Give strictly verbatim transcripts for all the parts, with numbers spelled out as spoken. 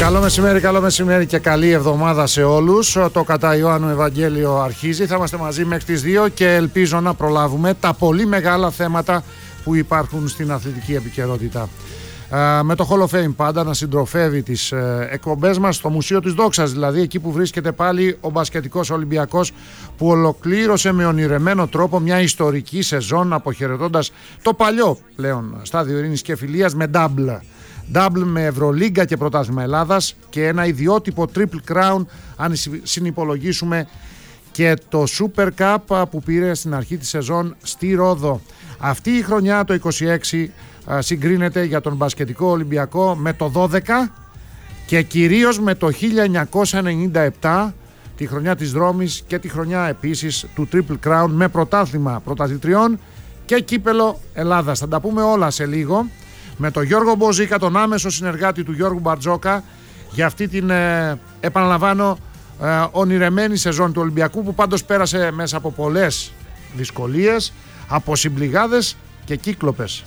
Καλό μεσημέρι, καλό μεσημέρι και καλή εβδομάδα σε όλους. Το κατά Ιωάννου Ευαγγέλιο αρχίζει. Θα είμαστε μαζί μέχρι τις δύο και ελπίζω να προλάβουμε τα πολύ μεγάλα θέματα που υπάρχουν στην αθλητική επικαιρότητα. Uh, με το Hall of Fame πάντα να συντροφεύει τις uh, εκπομπές μας στο Μουσείο της Δόξας, δηλαδή εκεί που βρίσκεται πάλι ο μπασκετικός Ολυμπιακός, που ολοκλήρωσε με ονειρεμένο τρόπο μια ιστορική σεζόν, αποχαιρετώντας το παλιό πλέον στάδιο ειρήνης και φιλίας με double. Double με Ευρωλίγκα και Πρωτάθλημα Ελλάδας και ένα ιδιότυπο Triple Crown, αν συνυπολογίσουμε και το Super Cup που πήρε στην αρχή της σεζόν στη Ρόδο. Αυτή η χρονιά το είκοσι έξι συγκρίνεται για τον μπασκετικό Ολυμπιακό με το δώδεκα και κυρίως με το χίλια εννιακόσια ενενήντα επτά, τη χρονιά της δρόμης και τη χρονιά επίσης του Triple Crown με πρωτάθλημα πρωταθλητριών και κύπελο Ελλάδας. Θα τα πούμε όλα σε λίγο με τον Γιώργο Μποζίκα, τον άμεσο συνεργάτη του Γιώργου Μπαρτζόκα, για αυτή την ε, επαναλαμβάνω ε, ονειρεμένη σεζόν του Ολυμπιακού, που πάντως πέρασε μέσα από πολλές δυσκολίες, από συμπληγάδες και κύκλοπες,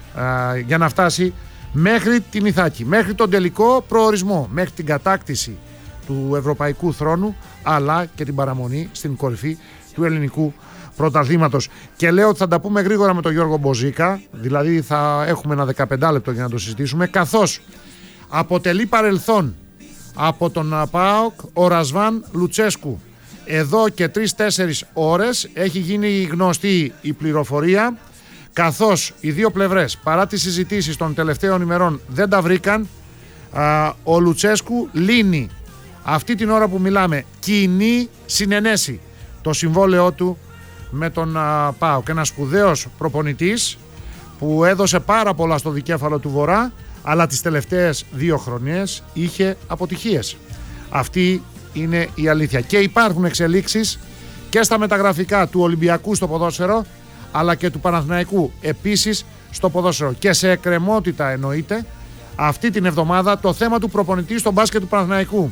ε, για να φτάσει μέχρι την Ιθάκη, μέχρι τον τελικό προορισμό, μέχρι την κατάκτηση του ευρωπαϊκού θρόνου, αλλά και την παραμονή στην κορυφή του ελληνικού πρωταθλήματος. Και λέω ότι θα τα πούμε γρήγορα με τον Γιώργο Μποζίκα, δηλαδή θα έχουμε ένα δεκαπέντε λεπτό για να το συζητήσουμε, καθώς αποτελεί παρελθόν από τον ΠΑΟΚ ο Ρασβάν Λουτσέσκου. Εδώ και τρεις-τέσσερις ώρες έχει γίνει γνωστή η πληροφορία, καθώς οι δύο πλευρές, παρά τις συζητήσεις των τελευταίων ημερών, δεν τα βρήκαν. Α, ο Λουτσέσκου λύνει αυτή την ώρα που μιλάμε κοινή συνενέση το συμβόλαιό του με τον ΠΑΟΚ. Ένας σπουδαίος προπονητής που έδωσε πάρα πολλά στο δικέφαλο του Βορρά, αλλά τις τελευταίες δύο χρονιές είχε αποτυχίες. Αυτή είναι η αλήθεια. Και υπάρχουν εξελίξεις και στα μεταγραφικά του Ολυμπιακού στο ποδόσφαιρο, αλλά και του Παναθηναϊκού επίσης στο ποδόσφαιρο. Και σε εκκρεμότητα εννοείται αυτή την εβδομάδα το θέμα του προπονητή στο μπάσκετ του Παναθηναϊκού.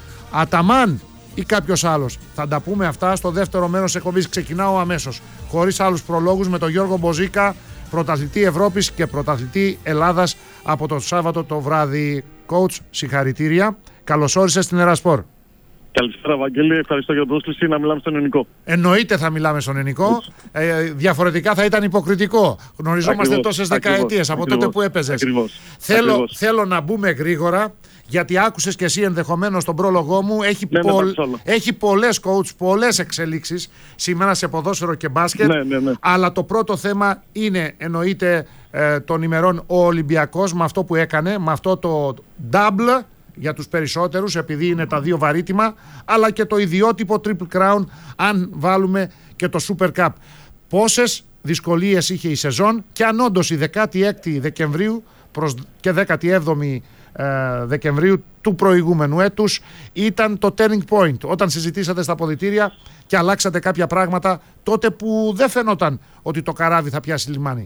Αταμάν ή κάποιος άλλος? Θα τα πούμε αυτά στο δεύτερο μέρος της εκπομπής. Ξεκινάω αμέσως, χωρίς άλλους προλόγους, με τον Γιώργο Μποζίκα, πρωταθλητή Ευρώπης και πρωταθλητή Ελλάδας από το Σάββατο το βράδυ. Coach, συγχαρητήρια. Καλώς όρισες στην Ερασπορ. Καλησπέρα, Βαγγέλη. Ευχαριστώ για την πρόσκληση να μιλάμε στον ελληνικό. Εννοείται θα μιλάμε στον ελληνικό. Ε, διαφορετικά θα ήταν υποκριτικό. Γνωριζόμαστε τόσες δεκαετίες από τότε που έπαιζες. Ακριβώς. Θέλω, Ακριβώς. θέλω να μπούμε γρήγορα, γιατί άκουσες και εσύ ενδεχομένως τον πρόλογό μου. Έχει, ναι, πολλ... ναι, έχει πολλές coach, πολλές εξελίξεις σήμερα σε ποδόσφαιρο και μπάσκετ. Ναι, ναι, ναι. Αλλά το πρώτο θέμα είναι, εννοείται, ε, των ημερών ο Ολυμπιακός με αυτό που έκανε, με αυτό το double για τους περισσότερους, επειδή είναι τα δύο βαρύτιμα, αλλά και το ιδιότυπο Triple Crown, αν βάλουμε και το Super Cup. Πόσες δυσκολίες είχε η σεζόν, και αν όντως η δεκάτη έκτη Δεκεμβρίου προς και δέκατη έβδομη ε, Δεκεμβρίου του προηγούμενου έτους ήταν το turning point, όταν συζητήσατε στα αποδυτήρια και αλλάξατε κάποια πράγματα τότε που δεν φαινόταν ότι το καράβι θα πιάσει λιμάνι.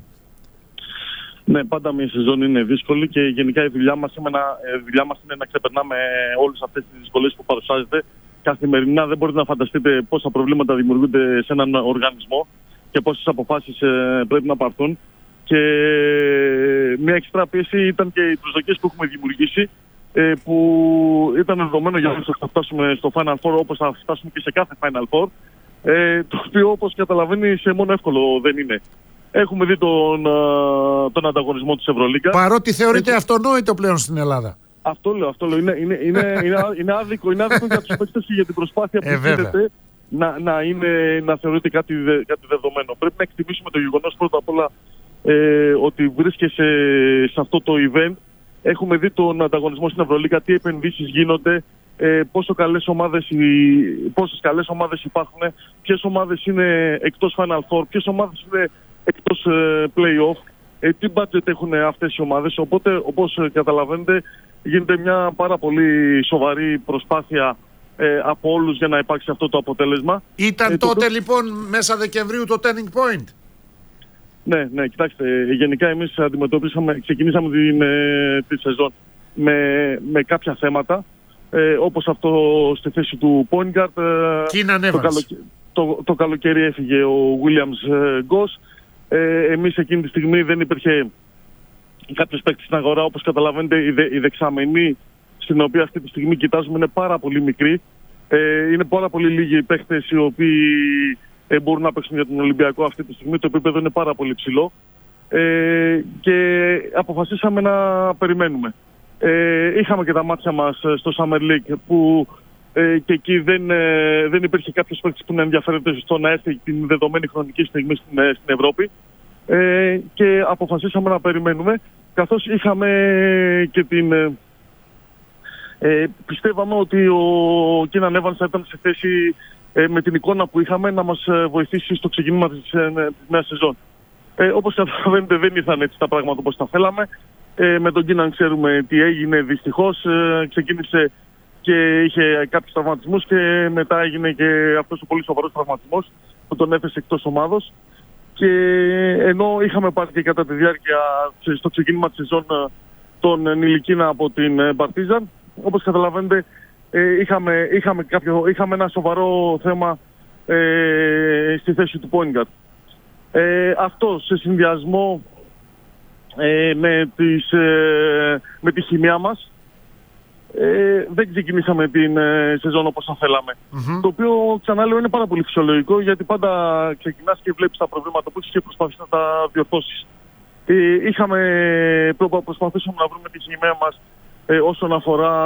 Ναι, πάντα μια σεζόν είναι δύσκολη και γενικά η δουλειά μας, είναι, η δουλειά μας είναι να ξεπερνάμε όλες αυτές τις δυσκολίες που παρουσιάζεται. Καθημερινά δεν μπορείτε να φανταστείτε πόσα προβλήματα δημιουργούνται σε έναν οργανισμό και πόσες αποφάσεις ε, πρέπει να πάρθουν. Και μια εξτρά πίεση ήταν και οι προσδοκίες που έχουμε δημιουργήσει, ε, που ήταν δεδομένο για να θα φτάσουμε στο Final Four, όπως θα φτάσουμε και σε κάθε Final Four, ε, το οποίο, όπως καταλαβαίνει, σε μόνο εύκολο δεν είναι. Έχουμε δει τον, τον ανταγωνισμό της Ευρωλίγκα. Παρότι θεωρείται Έτσι... αυτονόητο πλέον στην Ελλάδα. Αυτό λέω, αυτό λέω. Είναι, είναι, είναι, είναι, είναι άδικο, είναι άδικο για τους παίκτες και για την προσπάθεια που ε, γίνεται να, να, είναι, να θεωρείται κάτι, κάτι δεδομένο. Πρέπει να εκτιμήσουμε το γεγονός πρώτα απ' όλα ε, ότι βρίσκεσαι σε αυτό το event. Έχουμε δει τον ανταγωνισμό στην Ευρωλίγκα, τι επενδύσεις γίνονται, ε, πόσο καλές ομάδες, πόσες καλές ομάδες υπάρχουν, ποιες ομάδες είναι εκτός Final Four, ποιες ομάδες είναι εκτός ε, play-off, ε, τι budget έχουν αυτές οι ομάδες. Οπότε, όπως ε, καταλαβαίνετε, γίνεται μια πάρα πολύ σοβαρή προσπάθεια ε, από όλους για να υπάρξει αυτό το αποτέλεσμα. Ήταν ε, τότε το... λοιπόν μέσα Δεκεμβρίου το turning point. Ναι, ναι, κοιτάξτε, γενικά εμείς αντιμετωπίσαμε, ξεκινήσαμε την, ε, τη σεζόν με, με κάποια θέματα, ε, όπως αυτό στη θέση του point guard. Ε, το, καλοκαι... το, το καλοκαίρι έφυγε ο Williams ε, Goss. Ε, εμείς εκείνη τη στιγμή δεν υπήρχε κάποιος παίκτης στην αγορά. Όπως καταλαβαίνετε, οι, δε, οι δεξαμενοί στην οποία αυτή τη στιγμή κοιτάζουμε είναι πάρα πολύ μικρή. Ε, είναι πάρα πολύ λίγοι οι παίχτες οι οποίοι ε, μπορούν να παίξουν για τον Ολυμπιακό αυτή τη στιγμή. Το επίπεδο είναι πάρα πολύ ψηλό. Ε, και αποφασίσαμε να περιμένουμε. Ε, είχαμε και τα μάτια μας στο Summer League που ε, και εκεί δεν, ε, δεν υπήρχε κάποιος παίκτης που να ενδιαφέρεται στο να έρθει την δεδομένη χρονική στιγμή στην, ε, στην Ευρώπη. Ε, και αποφασίσαμε να περιμένουμε, καθώς είχαμε και την... Ε, ε, πιστεύαμε ότι ο Κίναν Έβανς θα ήταν σε θέση ε, με την εικόνα που είχαμε να μας βοηθήσει στο ξεκίνημα της, ε, της νέας σεζόν. Ε, όπως καταλαβαίνετε δεν ήρθαν έτσι τα πράγματα όπως τα θέλαμε. Ε, με τον Κίναν ξέρουμε τι έγινε δυστυχώς. Ε, ξεκίνησε και είχε κάποιους τραυματισμούς και μετά έγινε και αυτός ο πολύ σοβαρός τραυματισμός που τον έφεσε εκτός ομάδος. Και ενώ είχαμε πάρει και κατά τη διάρκεια στο ξεκίνημα της σεζόν τον Νιλικίνα από την Παρτίζαν, όπως καταλαβαίνετε ε, είχαμε, είχαμε, κάποιο, είχαμε ένα σοβαρό θέμα ε, στη θέση του point guard. Ε, αυτό σε συνδυασμό ε, με, τις, ε, με τη χημεία μας ε, δεν ξεκινήσαμε την ε, σεζόν όπως θα θέλαμε. Mm-hmm. Το οποίο ξανά λέω είναι πάρα πολύ φυσιολογικό, γιατί πάντα ξεκινάς και βλέπεις τα προβλήματα που έχεις και προσπαθείς να τα διορθώσεις. Ε, είχαμε, προσπαθήσαμε να βρούμε τη χημεία μας ε, όσον αφορά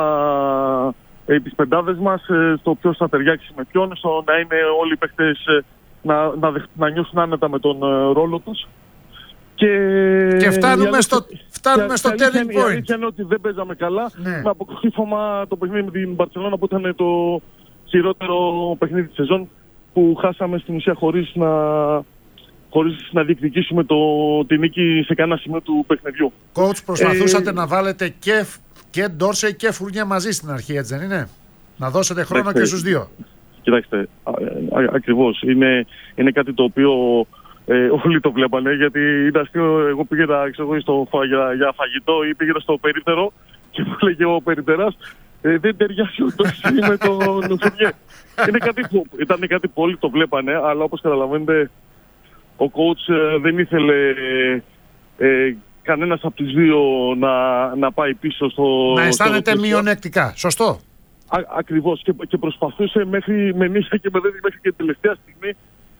ε, τις πεντάδες μας, ε, στο ποιος θα ταιριάξει με ποιον, στο να είναι όλοι οι παίχτες ε, να, να, να νιώσουν άνετα με τον ε, ρόλο τους. Και, και φτάνουμε στο, φτάνουμε στο turning point. Η αλήθεια είναι ότι δεν παίζαμε καλά. Ναι. Με αποκορύφωμα το παιχνίδι με την Μπαρτσελόνα που ήταν το χειρότερο παιχνίδι της σεζόν, που χάσαμε στην ουσία χωρίς να, χωρίς να διεκδικήσουμε το, τη νίκη σε κανένα σημείο του παιχνιδιού. Coach, προσπαθούσατε ε, να βάλετε και, και Ντόρσεϊ και Φουρνιέ μαζί στην αρχή, έτσι δεν είναι? Να δώσετε χρόνο κοιτάξτε, και στους δύο. Κοιτάξτε, α, α, ακριβώς. Είναι, είναι κάτι το οποίο ε, όλοι το βλέπανε, γιατί είναι αστείο. Εγώ πήγαινα ξέρω, στο, για, για φαγητό ή πήγαινα στο περίπτερο και μου έλεγε ο περιπτεράς ε, δεν ταιριάζει ο Ντόρσεϊ με τον Φουρνιέ. Είναι κάτι που, ήταν κάτι που όλοι το βλέπανε, αλλά όπως καταλαβαίνετε ο coach ε, δεν ήθελε ε, κανένας από τους δύο να, να πάει πίσω στο... Να αισθάνεται μειονεκτικά. Σωστό. Α, ακριβώς. Και, και προσπαθούσε μέχρι με νύχτα και με δένει μέχρι και τελευταία στιγμή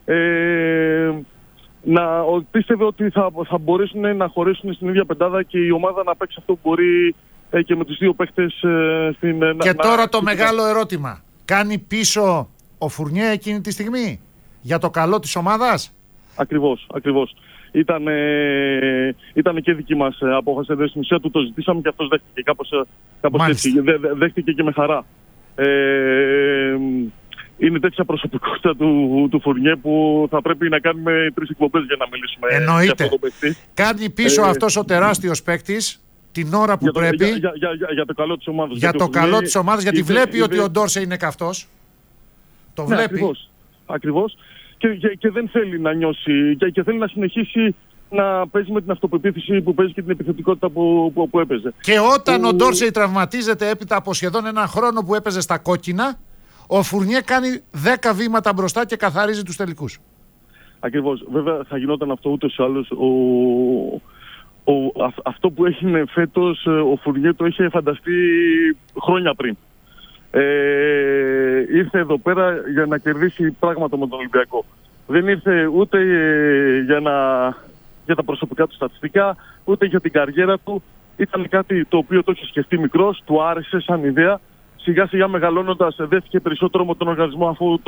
ε, να πίστευε ότι θα, θα μπορέσουν να χωρέσουν στην ίδια πεντάδα και η ομάδα να παίξει αυτό που μπορεί ε, και με τους δύο παίχτες ε, στην... Και να, τώρα να, το να, μεγάλο ερώτημα. Κάνει πίσω ο Φουρνιέ εκείνη τη στιγμή για το καλό της ομάδας? Ακριβώς, ακριβώς. Ήταν, ε, ήταν και δική μας απόφαση. Στην ουσία του το ζητήσαμε και αυτός δέχτηκε κάπως, κάπως έτσι. Δέ, δέχτηκε και με χαρά. Ε, είναι τέτοια προσωπικότητα του, του Φουρνιέ που θα πρέπει να κάνουμε τρεις εκπομπές για να μιλήσουμε. Εννοείται. Για αυτό το παίκτη. Κάνει πίσω ε, αυτός ο τεράστιος παίκτης την ώρα που για το, πρέπει. Για, για, για, για, για το καλό της ομάδας. Για γιατί το Φουρνιέ, καλό της ομάδας, γιατί είδε, βλέπει είδε, ότι ο Ντόρσεϊ είναι καυτός. Το ναι, βλέπει. Ακριβώς. Ακριβώς. Και, και, και δεν θέλει να νιώσει και, και θέλει να συνεχίσει να παίζει με την αυτοπεποίθηση που παίζει και την επιθετικότητα που, που, που έπαιζε. Και όταν που... ο Ντόρσεϊ τραυματίζεται έπειτα από σχεδόν ένα χρόνο που έπαιζε στα κόκκινα, ο Φουρνιέ κάνει δέκα βήματα μπροστά και καθαρίζει τους τελικούς. Ακριβώς. Βέβαια θα γινόταν αυτό ούτως ή άλλως. Ο... Ο... Α... Αυτό που έγινε φέτος ο Φουρνιέ το είχε φανταστεί χρόνια πριν. Ε... Ήρθε εδώ πέρα για να κερδίσει πράγματα με τον Ολυμπιακό. Δεν ήρθε ούτε για, να... για τα προσωπικά του στατιστικά, ούτε για την καριέρα του. Ήταν κάτι το οποίο το είχε σκεφτεί μικρός, του άρεσε σαν ιδέα. Σιγά σιγά μεγαλώνοντας δέθηκε περισσότερο με τον οργανισμό, αφού